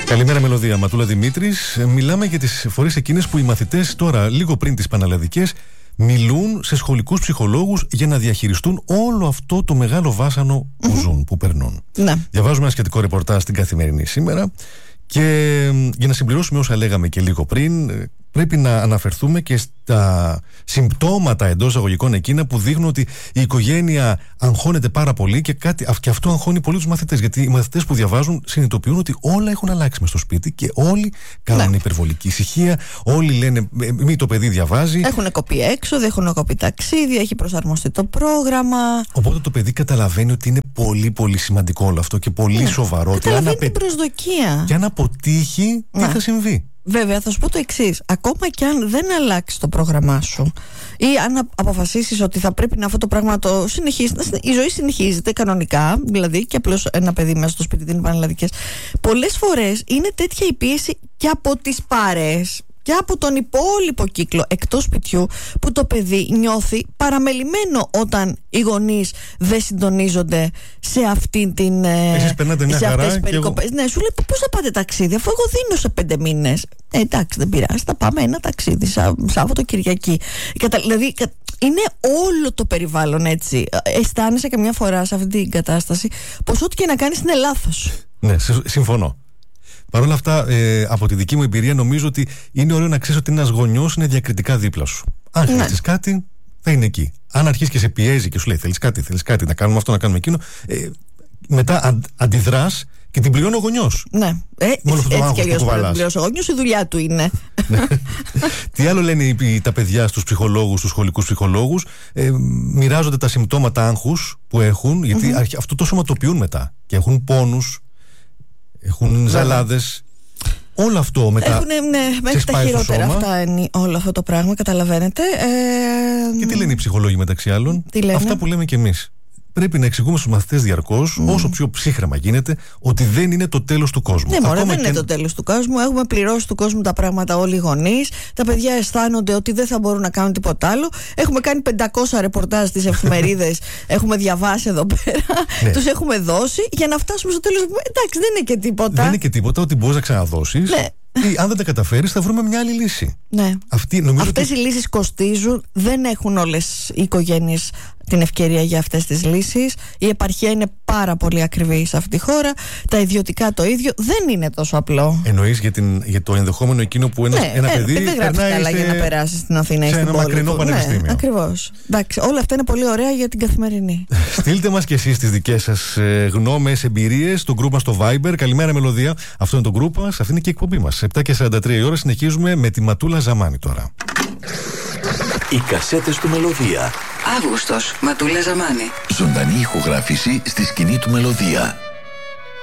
Καλημέρα, Μελωδία. Ματούλα Δημήτρης. Μιλάμε για τις φορές εκείνες που οι μαθητές τώρα, λίγο πριν τις πανελλαδικές, μιλούν σε σχολικούς ψυχολόγους για να διαχειριστούν όλο αυτό το μεγάλο βάσανο που ζουν, που περνούν. Ναι. Διαβάζουμε ένα σχετικό ρεπορτάζ στην Καθημερινή σήμερα. Και για να συμπληρώσουμε όσα λέγαμε και λίγο πριν, πρέπει να αναφερθούμε και στα συμπτώματα εντός εισαγωγικών εκείνα που δείχνουν ότι η οικογένεια αγχώνεται πάρα πολύ και αυτό αγχώνει πολύ τους μαθητές. Γιατί οι μαθητές που διαβάζουν συνειδητοποιούν ότι όλα έχουν αλλάξει μες στο σπίτι και όλοι κάνουν υπερβολική ησυχία. Όλοι λένε μη το παιδί διαβάζει. Έχουν κοπεί έξοδο, έχουν κοπεί ταξίδια, έχει προσαρμοστεί το πρόγραμμα. Οπότε το παιδί καταλαβαίνει ότι είναι πολύ πολύ σημαντικό όλο αυτό και πολύ σοβαρό. Καταλαβαίνει την προσδοκία. Και αν αποτύχει, τι θα συμβεί. Βέβαια, θα σου πω το εξής. Ακόμα και αν δεν αλλάξει το πρόγραμμά σου ή αν αποφασίσεις ότι θα πρέπει να αυτό το πράγμα το συνεχίσει, η ζωή συνεχίζεται κανονικά, δηλαδή και απλώς ένα παιδί μέσα στο σπίτι δεν είναι πανελλαδικές. Πολλές φορές είναι τέτοια η πίεση και από τις παρέες και από τον υπόλοιπο κύκλο εκτός σπιτιού, που το παιδί νιώθει παραμελημένο όταν οι γονείς δεν συντονίζονται σε αυτήν την. Εσείς περνάτε μια χαρά τις περικοπές. Ναι, σου λέει πώς θα πάτε ταξίδι, αφού εγώ δίνω σε 5 μήνες. Εντάξει, δεν πειράζει, θα πάμε ένα ταξίδι Σάββατο Κυριακή. Δηλαδή είναι όλο το περιβάλλον έτσι. Αισθάνεσαι καμιά φορά σε αυτή την κατάσταση πως ό,τι και να κάνεις είναι λάθος. Ναι, συμφωνώ. Παρ' όλα αυτά, από τη δική μου εμπειρία, νομίζω ότι είναι ωραίο να ξέρεις ότι ένας γονιός είναι διακριτικά δίπλα σου. Αν χρειάζεσαι κάτι, θα είναι εκεί. Αν αρχίσει και σε πιέζει και σου λέει θέλεις κάτι, να κάνουμε αυτό, να κάνουμε εκείνο, μετά αντιδράς και την πληρώνει ο γονιός. Ναι, έτσι κι αλλιώς την πληρώνει ο γονιός, η δουλειά του είναι. Τι άλλο λένε τα παιδιά στους ψυχολόγους, στους σχολικούς ψυχολόγους? Μοιράζονται τα συμπτώματα άγχους που έχουν, γιατί αυτό το σωματοποιούν μετά και έχουν πόνους. Έχουν ζαλάδες. Όλο αυτό μετά. Έχουν μέχρι τα χειρότερα φτάνει όλο αυτό το πράγμα, καταλαβαίνετε. Και τι λένε οι ψυχολόγοι μεταξύ άλλων? Αυτά που λέμε κι εμείς. Πρέπει να εξηγούμε στους μαθητές διαρκώς, όσο πιο ψύχρεμα γίνεται, ότι δεν είναι το τέλος του κόσμου. Ναι, μωρέ, δεν είναι το τέλος του κόσμου. Έχουμε πληρώσει του κόσμου τα πράγματα όλοι οι γονείς. Τα παιδιά αισθάνονται ότι δεν θα μπορούν να κάνουν τίποτα άλλο. Έχουμε κάνει 500 ρεπορτάζ στις εφημερίδες. Έχουμε διαβάσει εδώ πέρα. Τους έχουμε δώσει για να φτάσουμε στο τέλος. Εντάξει, δεν είναι και τίποτα. Δεν είναι και τίποτα, ότι μπορείς να ξαναδώσεις. Ναι. Ή αν δεν τα καταφέρεις, θα βρούμε μια άλλη λύση. Ναι. Αυτές οι λύσεις κοστίζουν. Δεν έχουν όλες οι οικογένειες την ευκαιρία για αυτές τις λύσεις. Η επαρχία είναι πάρα πολύ ακριβή σε αυτή τη χώρα. Τα ιδιωτικά το ίδιο. Δεν είναι τόσο απλό. Εννοείς για το ενδεχόμενο εκείνο που ένα παιδί δεν γράφει καλά για να περάσει στην Αθήνα ή στην πόλη. Σε ένα μακρινό πανεπιστήμιο. Ναι, ακριβώς. Εντάξει, όλα αυτά είναι πολύ ωραία για την Καθημερινή. Στείλτε μας και εσείς τις δικές σας γνώμες, εμπειρίες στο group μας στο Viber. Καλημέρα, Μελωδία. Αυτό είναι το group μας, αυτή είναι και η εκπομπή μας. 7:43 η ώρα. Συνεχίζουμε με τη Ματούλα Ζαμάνη τώρα. Οι κασέτες του Μελωδία. Αύγουστος, Ματούλα Ζαμάνη. Ζωντανή ηχογράφηση στη σκηνή του Μελωδία.